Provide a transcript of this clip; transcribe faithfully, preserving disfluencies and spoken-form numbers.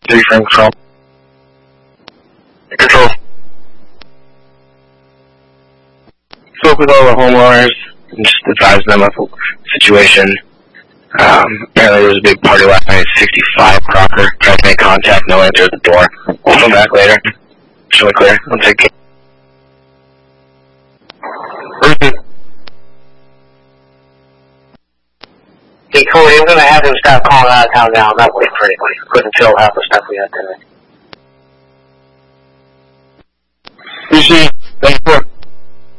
three from control. Control. Spoke with all the homeowners and just advised them of the situation. Um, apparently there was a big party last night at sixty-five Crocker. Tried to make contact, no answer at the door. We'll come back later. Show me clear. I'll take care. Hey, Corey, I'm going to have him stop calling out of town now. I'm not waiting for anybody. Couldn't fill half the stuff we had today. Appreciate it. Thanks for